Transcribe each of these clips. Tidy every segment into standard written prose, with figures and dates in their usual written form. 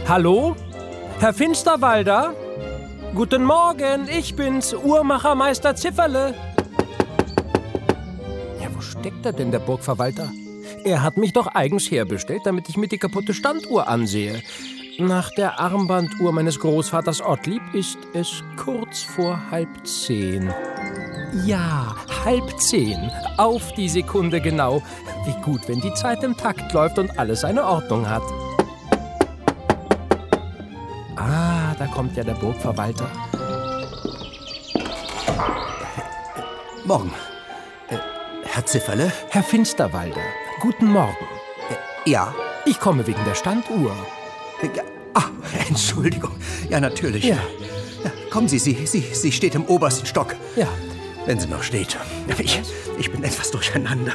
Hallo? Herr Finsterwalder? Guten Morgen, ich bin's, Uhrmachermeister Zifferle. Ja, wo steckt er denn, der Burgverwalter? Er hat mich doch eigens herbestellt, damit ich mir die kaputte Standuhr ansehe. Nach der Armbanduhr meines Großvaters Ottlieb ist es kurz vor 9:30. Ja, 9:30. Auf die Sekunde genau. Wie gut, wenn die Zeit im Takt läuft und alles seine Ordnung hat. Ah, da kommt ja der Burgverwalter. Morgen. Herr Zifferle? Herr Finsterwalder, guten Morgen. Ja. Ich komme wegen der Standuhr. Entschuldigung. Ja, natürlich. Ja. Ja, kommen Sie, sie steht im obersten Stock. Ja. Wenn sie noch steht. Ich bin etwas durcheinander.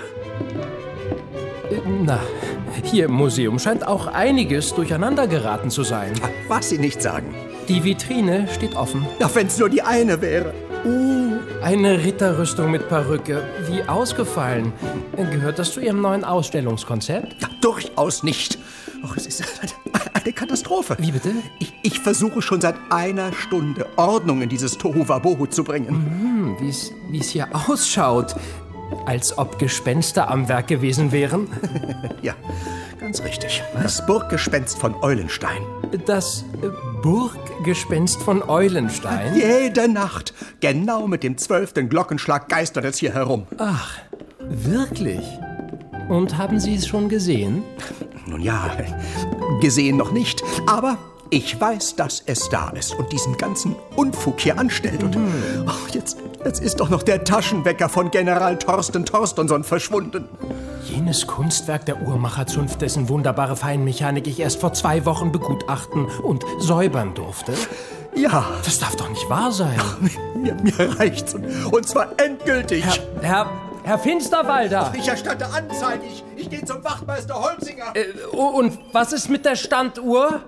Na, hier im Museum scheint auch einiges durcheinander geraten zu sein. Was Sie nicht sagen. Die Vitrine steht offen. Ja, wenn es nur die eine wäre. Eine Ritterrüstung mit Perücke. Wie ausgefallen. Gehört das zu Ihrem neuen Ausstellungskonzept? Ja, durchaus nicht. Och, es ist eine Katastrophe. Wie bitte? Ich versuche schon seit einer Stunde Ordnung in dieses Tohuwabohu zu bringen. Wie es hier ausschaut. Als ob Gespenster am Werk gewesen wären. Ja, ganz richtig. Das Burggespenst von Eulenstein. Das Burggespenst von Eulenstein? Jede Nacht, genau mit dem 12. Glockenschlag geistert es hier herum. Ach, wirklich? Und haben Sie es schon gesehen? Nun ja, gesehen noch nicht, aber ich weiß, dass es da ist und diesen ganzen Unfug hier anstellt. Und jetzt ist doch noch der Taschenwecker von General Thorsten Torstensson verschwunden. Jenes Kunstwerk der Uhrmacherzunft, dessen wunderbare Feinmechanik ich erst vor 2 Wochen begutachten und säubern durfte? Ja. Das darf doch nicht wahr sein. Mir reicht's. Und zwar endgültig. Herr Finsterwalder! Ich erstatte Anzeige. Ich gehe zum Wachtmeister Holzinger. Und was ist mit der Standuhr?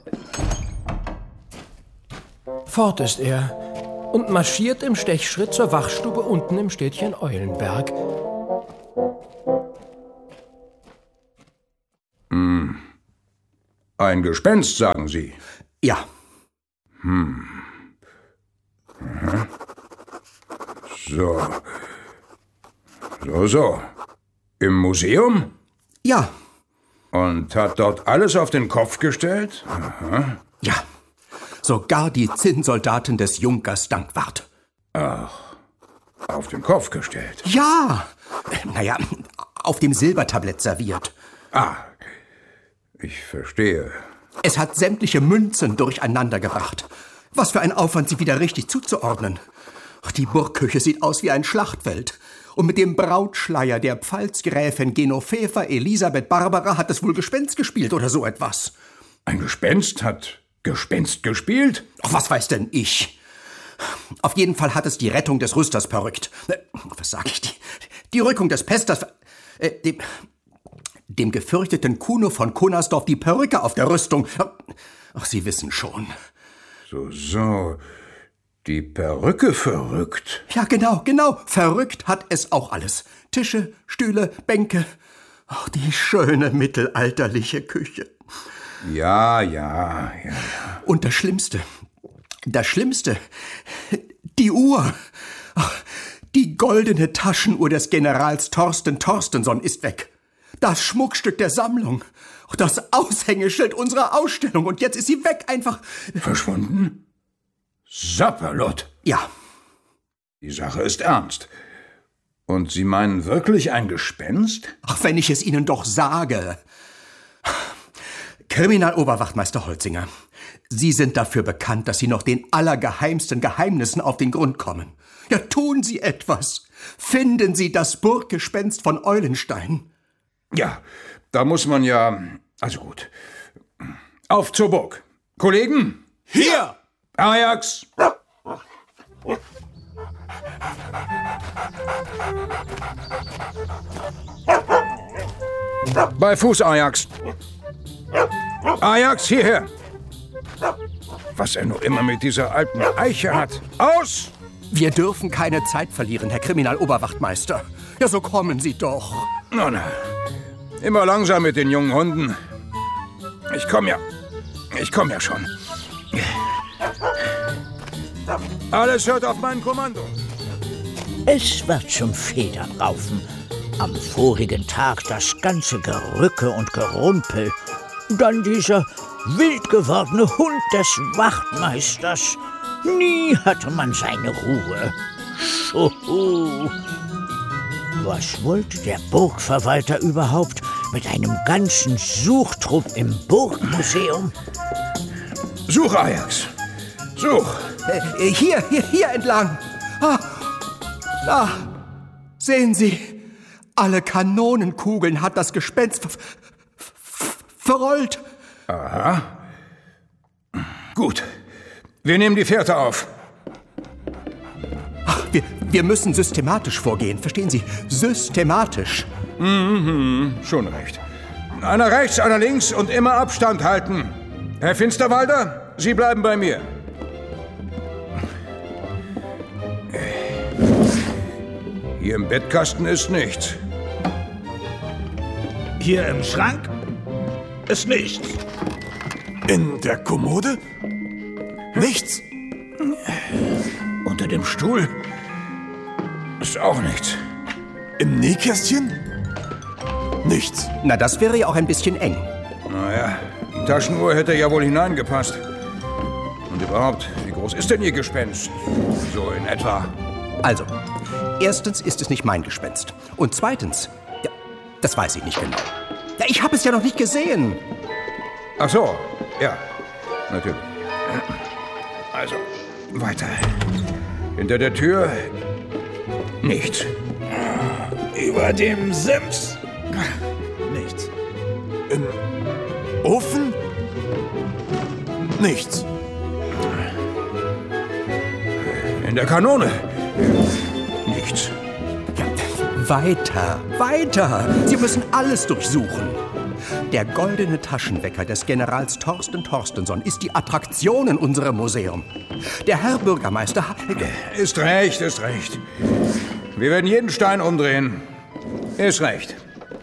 Fort ist er und marschiert im Stechschritt zur Wachstube unten im Städtchen Eulenberg. Ein Gespenst, sagen Sie? Ja. So. Im Museum? Ja. Und hat dort alles auf den Kopf gestellt? Aha. Ja. Sogar die Zinnsoldaten des Junkers Dankwart. Ach, auf den Kopf gestellt? Ja. Naja, auf dem Silbertablett serviert. Ah, ich verstehe. Es hat sämtliche Münzen durcheinander gebracht. Was für ein Aufwand, sie wieder richtig zuzuordnen. Die Burgküche sieht aus wie ein Schlachtfeld. Und mit dem Brautschleier der Pfalzgräfin Genoveva Elisabeth Barbara hat es wohl Gespenst gespielt oder so etwas. Ein Gespenst hat Gespenst gespielt? Ach, was weiß denn ich? Auf jeden Fall hat es die Rettung des Rüsters verrückt. Was sag ich? Die Rückung des Pesters... Dem gefürchteten Kuno von Konnersdorf die Perücke auf der Rüstung. Ach, Sie wissen schon. So. Die Perücke verrückt? Ja, genau. Verrückt hat es auch alles. Tische, Stühle, Bänke. Ach, die schöne mittelalterliche Küche. Ja. Und das Schlimmste, die Uhr. Ach, die goldene Taschenuhr des Generals Thorsten Torstensson ist weg. Das Schmuckstück der Sammlung. Das Aushängeschild unserer Ausstellung. Und jetzt ist sie weg, einfach. Verschwunden? Sapperlot. Ja. Die Sache ist ernst. Und Sie meinen wirklich ein Gespenst? Ach, wenn ich es Ihnen doch sage. Kriminaloberwachtmeister Holzinger, Sie sind dafür bekannt, dass Sie noch den allergeheimsten Geheimnissen auf den Grund kommen. Ja, tun Sie etwas. Finden Sie das Burggespenst von Eulenstein. Ja, da muss man ja... Also gut. Auf zur Burg. Kollegen? Hier! Ajax! Bei Fuß, Ajax. Ajax, hierher. Was er nur immer mit dieser alten Eiche hat. Aus! Wir dürfen keine Zeit verlieren, Herr Kriminaloberwachtmeister. Ja, so kommen Sie doch. Na, immer langsam mit den jungen Hunden. Ich komm ja. Ich komme ja schon. Alles hört auf mein Kommando. Es wird zum Federnraufen. Am vorigen Tag das ganze Gerücke und Gerumpel. Dann dieser wild gewordene Hund des Wachtmeisters. Nie hatte man seine Ruhe. Schuhu. Was wollte der Burgverwalter überhaupt mit einem ganzen Suchtrupp im Burgmuseum? Such, Ajax. Such. Hier entlang. Sehen Sie, alle Kanonenkugeln hat das Gespenst verrollt. Aha. Gut. Wir nehmen die Fährte auf. Wir müssen systematisch vorgehen, verstehen Sie? Systematisch. Schon recht. Einer rechts, einer links und immer Abstand halten. Herr Finsterwalder, Sie bleiben bei mir. Hier im Bettkasten ist nichts. Hier im Schrank ist nichts. In der Kommode? Nichts. Unter dem Stuhl? Ist auch nichts. Im Nähkästchen? Nichts. Na, das wäre ja auch ein bisschen eng. Naja, die Taschenuhr hätte ja wohl hineingepasst. Und überhaupt, wie groß ist denn Ihr Gespenst? So in etwa. Also, erstens ist es nicht mein Gespenst. Und zweitens, ja, das weiß ich nicht genau. Ja, ich habe es ja noch nicht gesehen. Ach so, ja, natürlich. Also, weiter. Hinter der Tür nichts. Über dem Sims? Nichts. Im Ofen? Nichts. In der Kanone nichts. Ja, weiter. Sie müssen alles durchsuchen. Der goldene Taschenwecker des Generals Thorsten Torstensson ist die Attraktion in unserem Museum. Der Herr Bürgermeister hat... Ist recht. Wir werden jeden Stein umdrehen. Ist recht.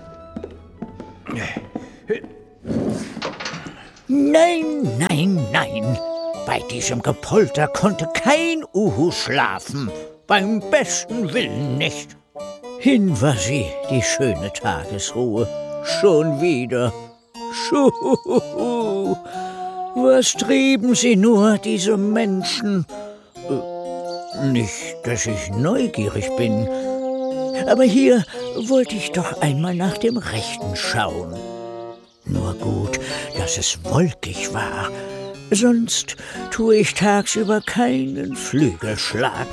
Nein. Bei diesem Gepolter konnte kein Uhu schlafen. Beim besten Willen nicht. Hin war sie, die schöne Tagesruhe. Schon wieder. Schuhu. Was trieben sie nur, diese Menschen? Nicht, dass ich neugierig bin. Aber hier wollte ich doch einmal nach dem Rechten schauen. Nur gut, dass es wolkig war. Sonst tue ich tagsüber keinen Flügelschlag.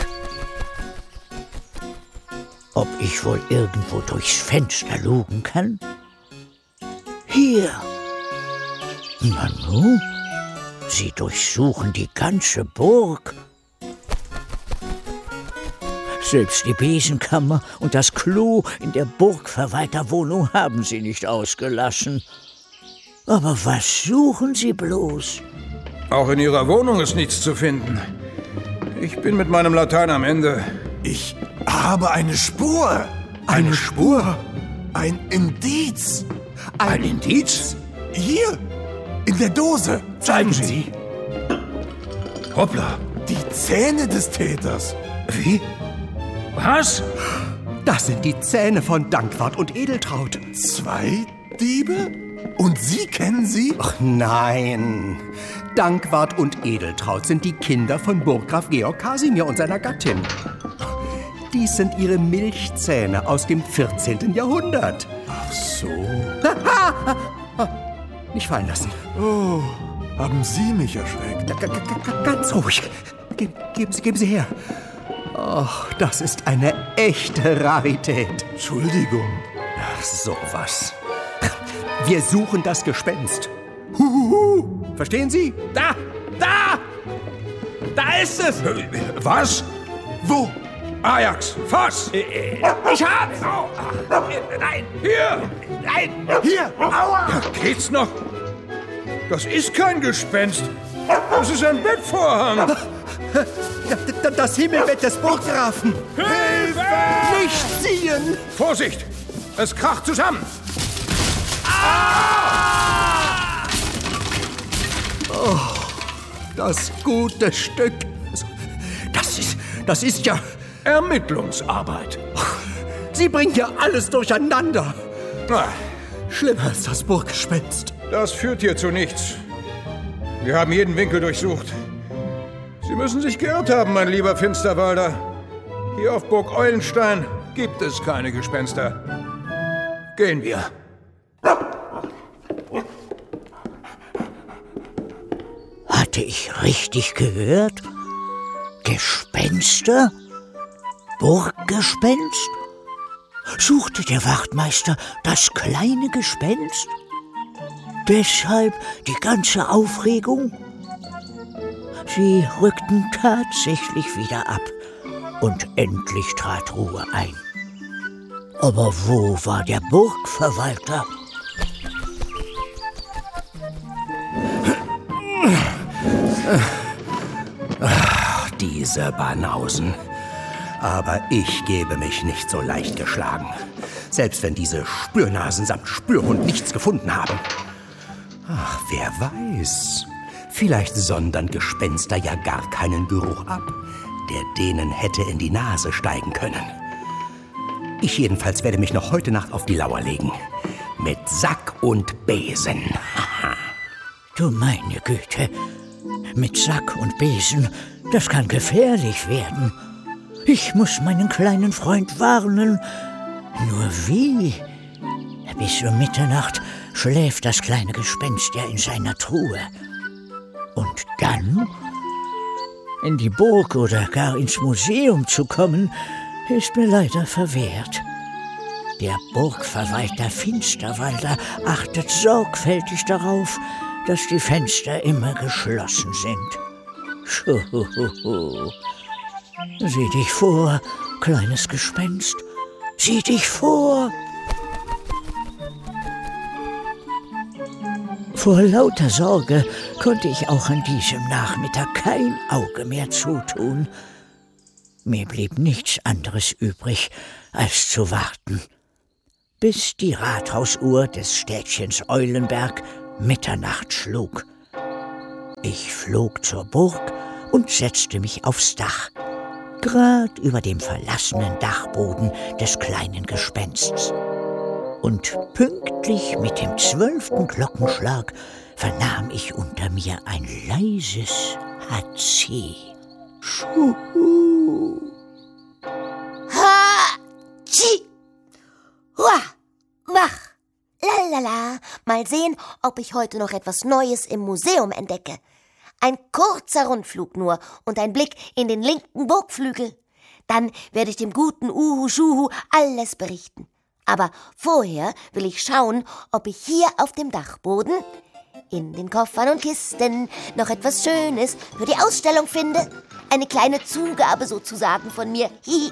Ob ich wohl irgendwo durchs Fenster lugen kann? Hier. Nanu, sie durchsuchen die ganze Burg. Selbst die Besenkammer und das Klo in der Burgverwalterwohnung haben sie nicht ausgelassen. Aber was suchen sie bloß? Auch in Ihrer Wohnung ist nichts zu finden. Ich bin mit meinem Latein am Ende. Ich habe eine Spur. Eine Spur? Ein Indiz. Ein Indiz? Hier, in der Dose. Zeigen Sie. Hoppla. Die Zähne des Täters. Wie? Was? Das sind die Zähne von Dankwart und Edeltraut. 2 Diebe? Und Sie kennen sie? Ach nein. Dankwart und Edeltraut sind die Kinder von Burggraf Georg Kasimir und seiner Gattin. Dies sind ihre Milchzähne aus dem 14. Jahrhundert. Ach so. Nicht fallen lassen. Oh, haben Sie mich erschreckt? Ganz ruhig. Geben Sie her. Ach, das ist eine echte Rarität. Entschuldigung. Ach, sowas. Wir suchen das Gespenst. Huhuhu. Verstehen Sie? Da! Da ist es! Was? Wo? Ajax, fass! Ich hab's! Nein! Hier! Nein! Hier! Aua! Geht's noch? Das ist kein Gespenst. Das ist ein Bettvorhang. Ja, das Himmelbett des Burggrafen. Hilfe! Nicht ziehen! Vorsicht! Es kracht zusammen. Das gute Stück. Das ist ja Ermittlungsarbeit. Sie bringen ja alles durcheinander. Na, Schlimmer als das Burggespenst. das führt hier zu nichts. Wir haben jeden Winkel durchsucht. Sie müssen sich geirrt haben, mein lieber Finsterwalder. Hier auf Burg Eulenstein gibt es keine Gespenster. Gehen wir. Hatte ich richtig gehört? Gespenster? Burggespenst? Suchte der Wachtmeister das kleine Gespenst? Deshalb die ganze Aufregung? Sie rückten tatsächlich wieder ab und endlich trat Ruhe ein. Aber wo war der Burgverwalter? Diese Banausen. Aber ich gebe mich nicht so leicht geschlagen. Selbst wenn diese Spürnasen samt Spürhund nichts gefunden haben. Ach, wer weiß. Vielleicht sondern Gespenster ja gar keinen Geruch ab, der denen hätte in die Nase steigen können. Ich jedenfalls werde mich noch heute Nacht auf die Lauer legen. Mit Sack und Besen. Du meine Güte, mit Sack und Besen, das kann gefährlich werden. Ich muss meinen kleinen Freund warnen. Nur wie? Bis um Mitternacht schläft das kleine Gespenst ja in seiner Truhe. Und dann? In die Burg oder gar ins Museum zu kommen, ist mir leider verwehrt. Der Burgverwalter Finsterwalder achtet sorgfältig darauf, dass die Fenster immer geschlossen sind. Schuhuhu. Sieh dich vor, kleines Gespenst. Sieh dich vor. Vor lauter Sorge konnte ich auch an diesem Nachmittag kein Auge mehr zutun. Mir blieb nichts anderes übrig, als zu warten, bis die Rathausuhr des Städtchens Eulenberg Mitternacht schlug. Ich flog zur Burg und setzte mich aufs Dach, grad über dem verlassenen Dachboden des kleinen Gespensts. Und pünktlich mit dem 12. Glockenschlag vernahm ich unter mir ein leises Hatschi. Schuhu. Ha-tschi. Hua. Wach. Lalala. Mal sehen, ob ich heute noch etwas Neues im Museum entdecke. Ein kurzer Rundflug nur und ein Blick in den linken Burgflügel. Dann werde ich dem guten Uhu-Schuhu alles berichten. Aber vorher will ich schauen, ob ich hier auf dem Dachboden, in den Koffern und Kisten, noch etwas Schönes für die Ausstellung finde. Eine kleine Zugabe sozusagen von mir.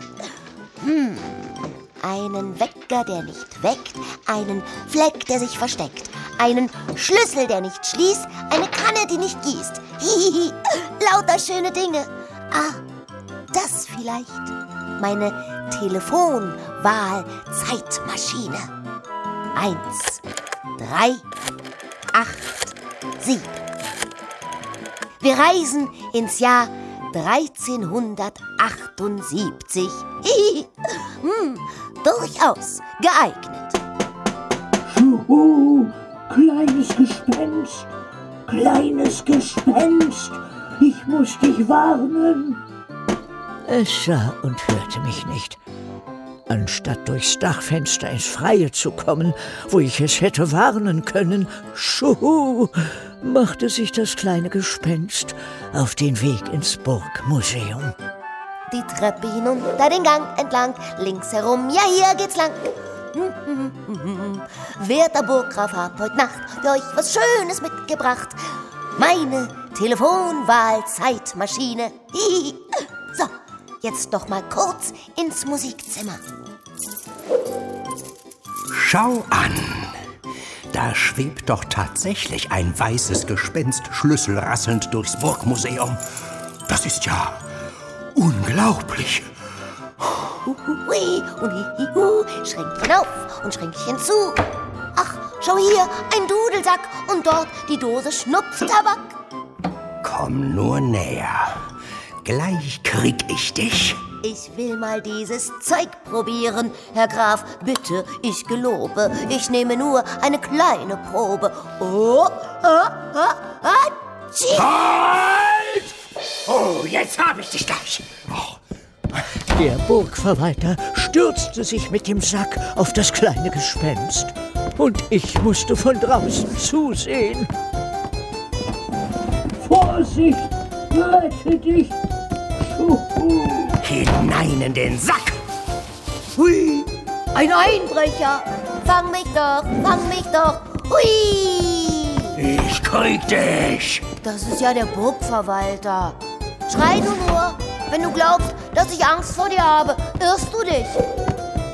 Einen Wecker, der nicht weckt, einen Fleck, der sich versteckt, einen Schlüssel, der nicht schließt, eine Kanne, die nicht gießt. Lauter schöne Dinge. Ah, das vielleicht. Meine Telefonwahl-Zeitmaschine. 1, 3, 8, 7. Wir reisen ins Jahr 1378. Durchaus geeignet. Schuhu, kleines Gespenst, kleines Gespenst, ich muss dich warnen. Es sah und hörte mich nicht. Anstatt durchs Dachfenster ins Freie zu kommen, wo ich es hätte warnen können, schuhu, machte sich das kleine Gespenst auf den Weg ins Burgmuseum. Die Treppe hinunter, den Gang entlang, links herum, ja, hier geht's lang. Werter Burggraf, hab heut Nacht für euch was Schönes mitgebracht. Meine Telefonwahl-Zeitmaschine. So, jetzt noch mal kurz ins Musikzimmer. Schau an. Da schwebt doch tatsächlich ein weißes Gespenst schlüsselrasselnd durchs Burgmuseum. Das ist ja unglaublich. Hui und hihihu, Schränkchen auf und Schränkchen zu. Ach, schau hier, ein Dudelsack und dort die Dose Schnupftabak. Komm nur näher. Gleich krieg ich dich. Ich will mal dieses Zeug probieren, Herr Graf. Bitte, ich gelobe, ich nehme nur eine kleine Probe. Oh, Halt! Oh, jetzt hab ich dich gleich. Der Burgverwalter stürzte sich mit dem Sack auf das kleine Gespenst. Und ich musste von draußen zusehen. Vorsicht, rette dich! Hinein in den Sack. Hui, ein Einbrecher. Fang mich doch. Hui. Ich krieg dich. Das ist ja der Burgverwalter. Schrei du nur, wenn du glaubst, dass ich Angst vor dir habe. Irrst du dich?